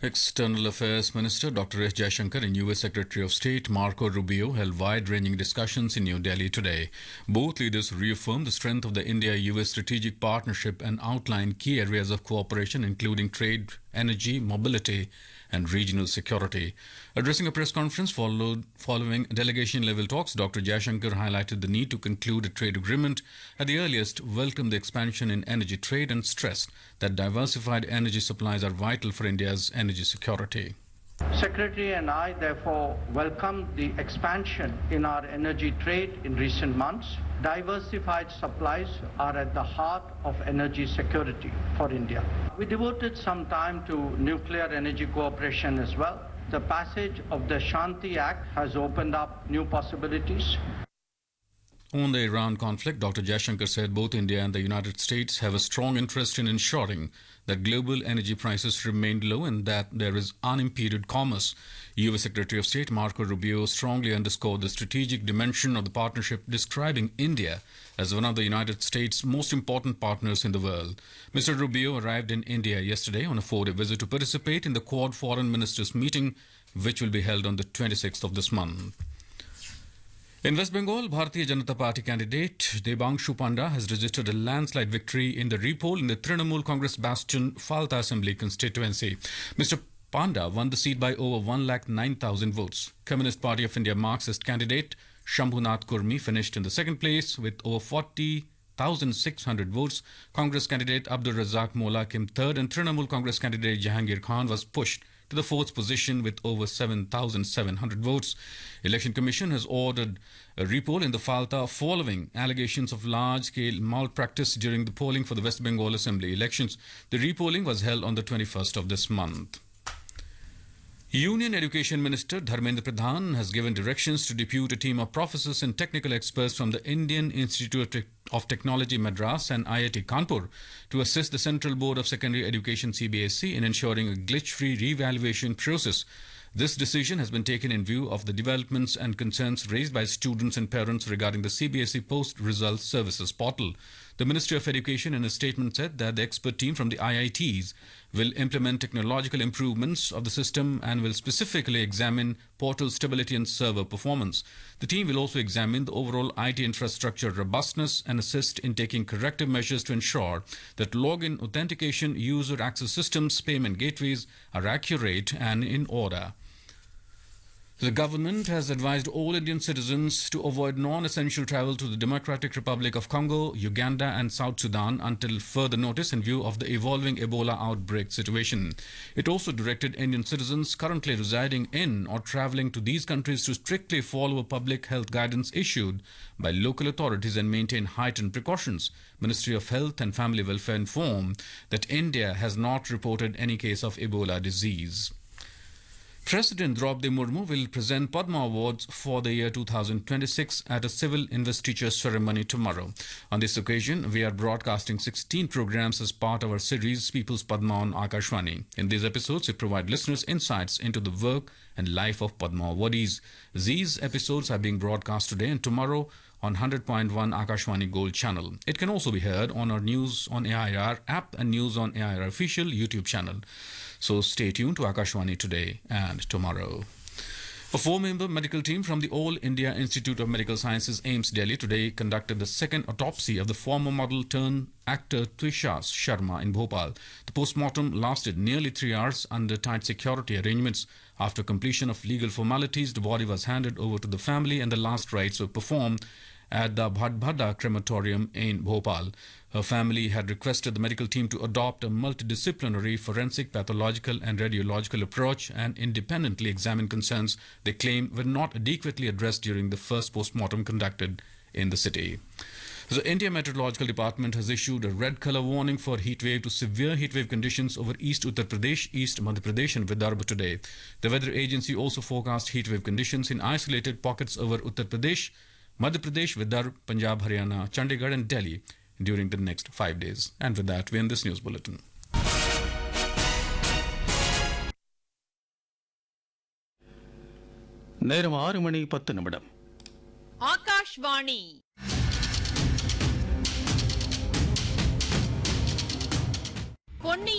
External Affairs Minister Dr. S. Jaishankar and US Secretary of State Marco Rubio held wide-ranging discussions in New Delhi today. Both leaders reaffirmed the strength of the India-US strategic partnership and outlined key areas of cooperation including trade, energy, mobility and regional security. Addressing a press conference following delegation-level talks, Dr. Jaishankar highlighted the need to conclude a trade agreement at the earliest, welcomed the expansion in energy trade and stressed that diversified energy supplies are vital for India's energy security. Secretary and I therefore welcome the expansion in our energy trade in recent months. Diversified supplies are at the heart of energy security for India. We devoted some time to nuclear energy cooperation as well. The passage of the Shanti Act has opened up new possibilities. On the Iran conflict, Dr. Jaishankar said both India and the United States have a strong interest in ensuring that global energy prices remain low and that there is unimpeded commerce. U.S. Secretary of State Marco Rubio strongly underscored the strategic dimension of the partnership, describing India as one of the United States' most important partners in the world. Mr. Rubio arrived in India yesterday on a 4-day visit to participate in the Quad Foreign Ministers meeting, which will be held on the 26th of this month. In West Bengal, Bharatiya Janata Party candidate Debangshu Panda has registered a landslide victory in the repoll in the Trinamool Congress bastion Falta Assembly constituency. Mr. Panda won the seat by over 109,000 votes. Communist Party of India Marxist candidate Shambhunath Kurmi finished in the second place with over 40,600 votes. Congress candidate Abdul Razak Molla came third and Trinamool Congress candidate Jahangir Khan was pushed to the fourth position with over 7,700 votes. Election Commission has ordered a repoll in the Falta following allegations of large-scale malpractice during the polling for the West Bengal Assembly elections. The repolling was held on the 21st of this month. Union Education Minister Dharmendra Pradhan has given directions to depute a team of professors and technical experts from the Indian Institute of Technology Madras and IIT Kanpur to assist the Central Board of Secondary Education CBSE in ensuring a glitch-free re-evaluation process. This decision has been taken in view of the developments and concerns raised by students and parents regarding the CBSE Post-Result Services portal. The Ministry of Education in a statement said that the expert team from the IITs will implement technological improvements of the system and will specifically examine portal stability and server performance. The team will also examine the overall IT infrastructure robustness and assist in taking corrective measures to ensure that login authentication, user access systems, payment gateways are accurate and in order. The government has advised all Indian citizens to avoid non-essential travel to the Democratic Republic of Congo, Uganda and South Sudan until further notice in view of the evolving Ebola outbreak situation. It also directed Indian citizens currently residing in or travelling to these countries to strictly follow public health guidance issued by local authorities and maintain heightened precautions. Ministry of Health and Family Welfare informed that India has not reported any case of Ebola disease. President Draupadi Murmu will present Padma Awards for the year 2026 at a civil investiture ceremony tomorrow. On this occasion, we are broadcasting 16 programs as part of our series People's Padma on Akashvani. In these episodes, we provide listeners insights into the work and life of Padma awardees. These episodes are being broadcast today and tomorrow on 100.1 Akashvani Gold channel. It can also be heard on our News on AIR app and News on AIR official YouTube channel. So stay tuned to Akashvani today and tomorrow. A 4-member medical team from the All India Institute of Medical Sciences AIMS Delhi today conducted the second autopsy of the former model turned actor Trisha Sharma in Bhopal. The postmortem lasted nearly 3 hours under tight security arrangements. After completion of legal formalities, the body was handed over to the family and the last rites were performed at the Bhadbhada crematorium in Bhopal. Her family had requested the medical team to adopt a multidisciplinary forensic, pathological and radiological approach and independently examine concerns they claim were not adequately addressed during the first postmortem conducted in the city. The India Meteorological Department has issued a red color warning for heatwave to severe heatwave conditions over East Uttar Pradesh, East Madhya Pradesh and Vidarbha today. The weather agency also forecast heatwave conditions in isolated pockets over Uttar Pradesh, Madhya Pradesh, Vidarbha, Punjab, Haryana, Chandigarh and Delhi during the next 5 days. And with that, we end this news bulletin. நேரம் 6:10 ஆகாஷ்வாணி பொன்னி